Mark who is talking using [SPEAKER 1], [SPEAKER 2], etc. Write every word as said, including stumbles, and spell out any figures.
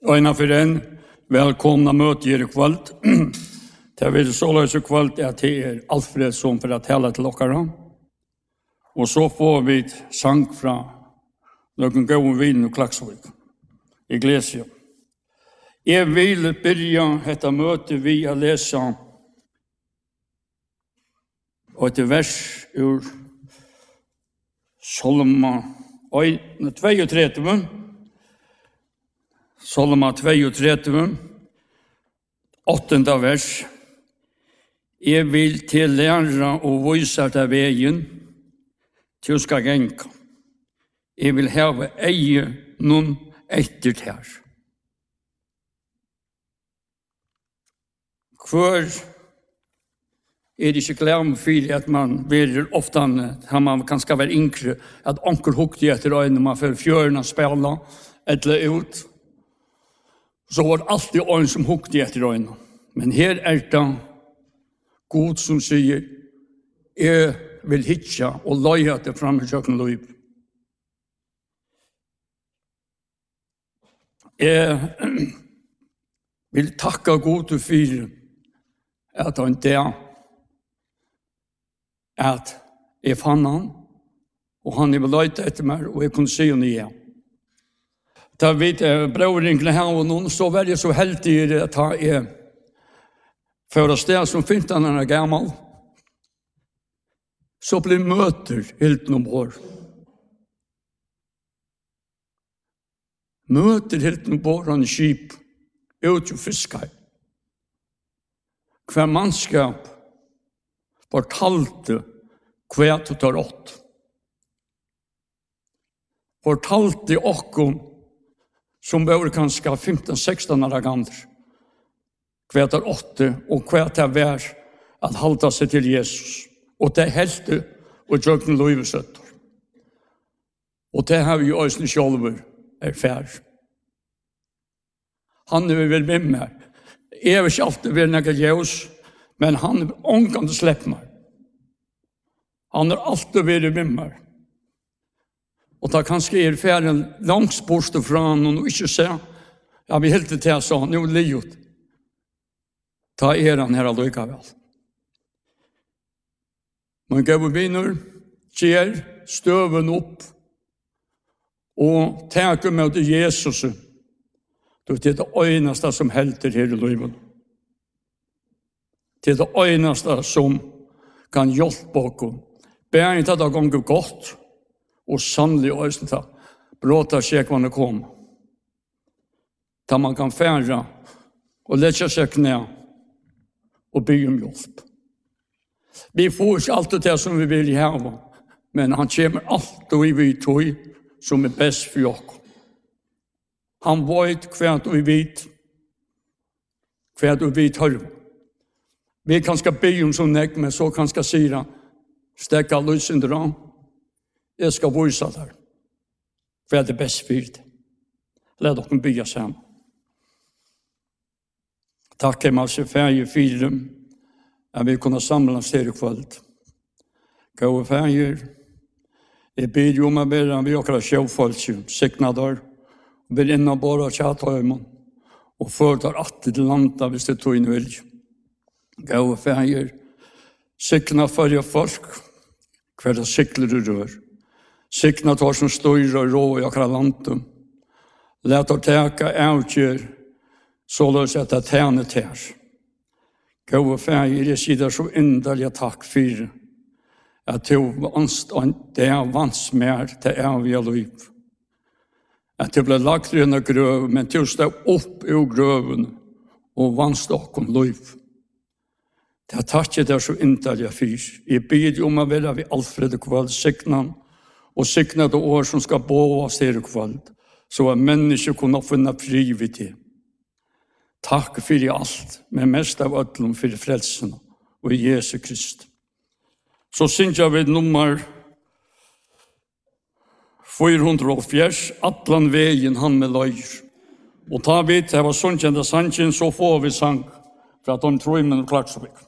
[SPEAKER 1] Øyna for en, velkomna møte i kvalt. Det vil så løse kvalt at det er Alfred som for å tale til dere. Og så får vi sang fra noen gode vin og Klaksvik, Iglesia. Jeg vil begynne dette møte vi å lese og et vers ur Salma trettio, Salma trettio, åttende vers. Jeg vil til lære og vise til veien til skal genka. Jeg vil heve eie noen etter her. Hvor er det ikke glede for at man vil ofte, når man kan skal være yngre, at onker hukte etter øynene, man får fjørene spille eller ut. Så var det alltid øynene som hukte etter øynene. Men her er det God som sier, jeg vil hitja og løye det frem i kjøkken løyp. Jeg vil takke God til fire at han der at jeg fann han, og han er løyte etter meg, og jeg kunne se henne igjen. Da vet jeg, brødringene her og noen, så var jeg så heldig at jeg for å sted som finnes han er gammel, så blir møter helt noen år. Møter helt noen år han i skip, ut og fiskar. Hver mannskap fortalte hva du tar åt. Fortalte okkom som var kanskje femton sexton år gamle. Hva tar åtte og hva tar vær at halda seg til Jesus. Og det helte og tjøkken løyvesøtter. Og det har vi også sjølver er fær. Han er vel med meg. Jeg har ikke alltid vært noe Jesus, men han er omgående slett meg. Han har alltid vært med meg. Og da kanskje er ferden langt borte fra han, og ikke se, ja, vi helt til jeg sa, nå er livet. Ta er han her allikevel. Man gav viner, kjer, støven opp, og tenker med til Jesus. Det er det øyneste som helter her i livet. Det er det øyneste som kan hjelpe oss. Bæren til det ganger godt, og sannelig øyne til bråta skjekvannet kom. Da man kan fære og lette seg knæ og be om hjelp. Vi får ikke alltid det som vi vil ha, men han kommer alltid vi tog som er best for oss. Han vet hva vi vet, hva vi vet hører. Vi kan skal be om sånn nek, men så kan skal si det, stekka lysen dra, jeg skal vise der, hva det best for det. La dere bygge sammen. Takk jeg masse ferie fire, at vi kunne samle oss her i kveld. Gode ferie, jeg ber om å være vi akkurat sjøfolk, siknader, og blir inne og bare tjatøymen, og fører alltid til landet hvis det tog inn vil. Gode ferie, sikna forrige folk, hver det sikler du rør. Sikna tar som styrer og rå i akkurat landet. Let å teka avgjør, så løs at det tjener til. Gode ferie, jeg sier det så inderlig takk for at det er vans mer til avgjør liv. At det ble lagt i denne grøven, men til å stå opp i grøven og vans dere liv. Det er takk det så inderlig for. Jeg ber om å være ved Alfred og kveld, sikna og sikna det år som skal bo oss her i kveld, så at mennesker kunne finne fri ved det. Takk for alt, men mest av ødelen for frelsen og Jesu Krist. Så synes jeg ved nummer fyrahundraåttifjers, atlan veien han med løyer. Og ta vidt, det var sånn kjent av sannsyn, så får vi sang fra de trøymen og Klaksvik.